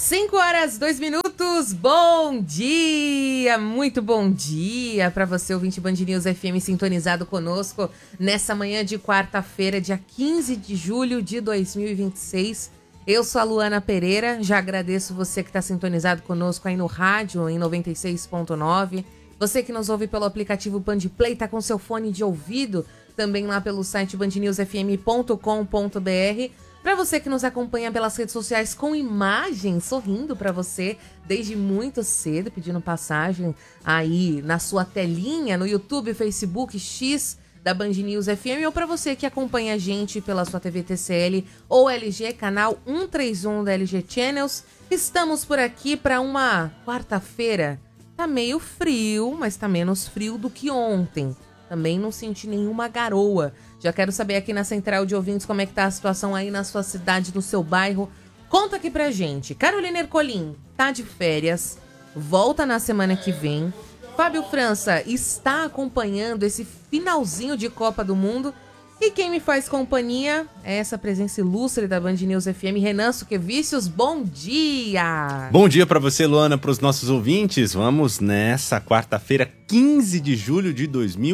5h02, bom dia, muito bom dia para você, ouvinte Band News FM sintonizado conosco nessa manhã de quarta-feira, dia 15 de julho de 2026. Eu sou a Luana Pereira, já agradeço você que está sintonizado conosco aí no rádio em 96.9, você que nos ouve pelo aplicativo Band Play, tá com seu fone de ouvido, também lá pelo site bandnewsfm.com.br. Para você que nos acompanha pelas redes sociais com imagem, sorrindo para você desde muito cedo, pedindo passagem aí na sua telinha, no YouTube, Facebook, X da Band News FM, ou para você que acompanha a gente pela sua TV TCL ou LG, canal 131 da LG Channels. Estamos por aqui para uma quarta-feira. Tá meio frio, mas tá menos frio do que ontem. Também não senti nenhuma garoa. Já quero saber aqui na Central de Ouvintes como é que tá a situação aí na sua cidade, no seu bairro. Conta aqui pra gente. Carolina Ercolim tá de férias, volta na semana que vem. Fábio França está acompanhando esse finalzinho de Copa do Mundo. E quem me faz companhia é essa presença ilustre da Band News FM, Renan Suquevicius. Bom dia! Bom dia para você, Luana, para os nossos ouvintes. Vamos nessa quarta-feira, 15 de julho de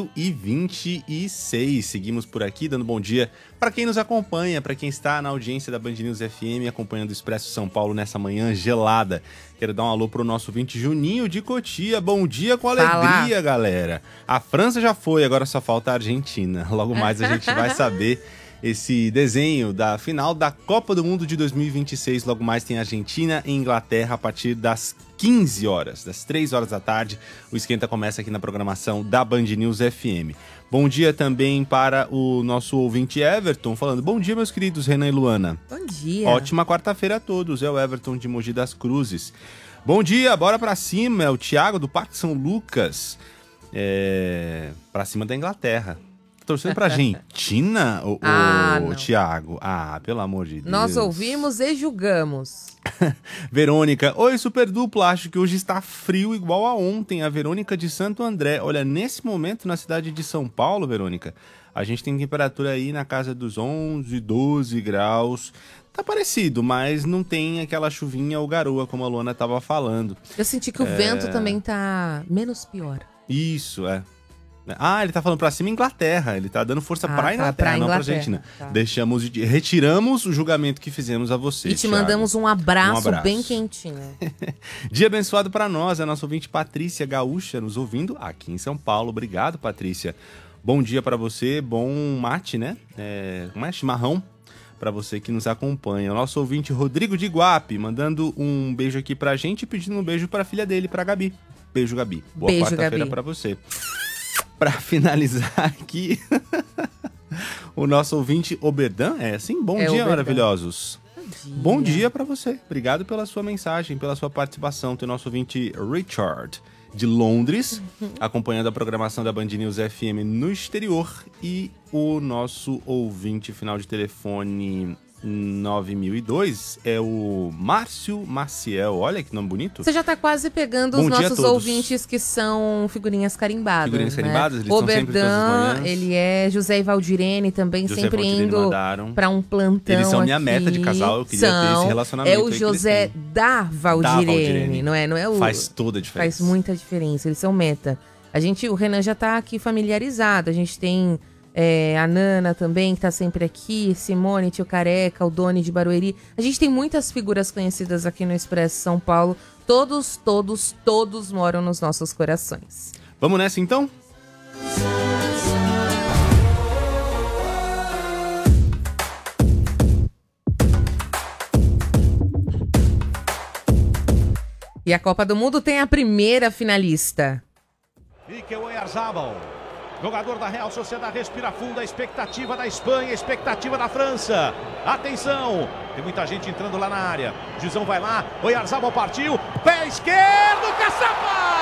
2026. Seguimos por aqui dando bom dia para quem nos acompanha, para quem está na audiência da Band News FM, acompanhando o Expresso São Paulo nessa manhã gelada. Quero dar um alô pro nosso ouvinte Juninho de Cotia. Bom dia com alegria, galera. A França já foi, agora só falta a Argentina. Logo mais a gente vai saber esse desenho da final da Copa do Mundo de 2026. Logo mais tem Argentina e Inglaterra a partir das 15 horas, das 3 horas da tarde. O Esquenta começa aqui na programação da Band News FM. Bom dia também para o nosso ouvinte Everton, falando: bom dia, meus queridos Renan e Luana. Bom dia. Ótima quarta-feira a todos. É o Everton de Mogi das Cruzes. Bom dia, bora pra cima. É o Thiago do Parque São Lucas. Pra cima da Inglaterra. Torcendo pra Argentina, o Thiago? Ah, pelo amor de Deus. Nós ouvimos e julgamos. Verônica, oi, super dupla, acho que hoje está frio igual a ontem. A Verônica de Santo André. Olha, nesse momento na cidade de São Paulo, Verônica, a gente tem temperatura aí na casa dos 11, 12 graus. Tá parecido, mas não tem aquela chuvinha ou garoa, como a Luana estava falando. Eu senti que o vento também tá menos pior. Isso, é. Ah, ele tá falando pra cima Inglaterra. Ele tá dando força pra Inglaterra, não pra Argentina. Tá. Retiramos o julgamento que fizemos a você, e te Thiago. Mandamos um abraço bem quentinho. Dia abençoado pra nós. A nossa ouvinte Patrícia Gaúcha nos ouvindo aqui em São Paulo. Obrigado, Patrícia. Bom dia pra você. Bom mate, né? Como é? Chimarrão. Pra você que nos acompanha. O nosso ouvinte Rodrigo de Iguape mandando um beijo aqui pra gente e pedindo um beijo pra filha dele, pra Gabi. Beijo, Gabi. Boa quarta-feira pra você. Pra finalizar aqui, o nosso ouvinte Oberdan, bom dia, Oberdan. Maravilhosos. Bom dia pra você. Obrigado pela sua mensagem, pela sua participação. Tem o nosso ouvinte Richard, de Londres, acompanhando a programação da Band News FM no exterior. E o nosso ouvinte final de telefone 9002 é o Márcio Maciel. Olha que nome bonito. Você já tá quase pegando os nossos ouvintes que são figurinhas carimbadas. Figurinhas carimbadas, eles Oberdan, estão sempre todas as manhãs. Ele é José e Valdirene também, José sempre Valdirene indo pra um plantão. Eles são minha aqui. meta de casal, eu queria ter esse relacionamento. É o José da Valdirene, não é? Não é o... Faz toda a diferença. Faz muita diferença, eles são meta. O Renan já tá aqui familiarizado, a gente tem... a Nana também, que tá sempre aqui, Simone, Tio Careca, o Doni de Barueri. A gente tem muitas figuras conhecidas aqui no Expresso São Paulo. Todos moram nos nossos corações. Vamos nessa então? E a Copa do Mundo tem a primeira finalista. Mikel Oyarzabal, jogador da Real Sociedade, respira fundo, a expectativa da Espanha, a expectativa da França. Atenção, tem muita gente entrando lá na área. Gizão vai lá, Oyarzabal partiu, pé esquerdo, caçapa!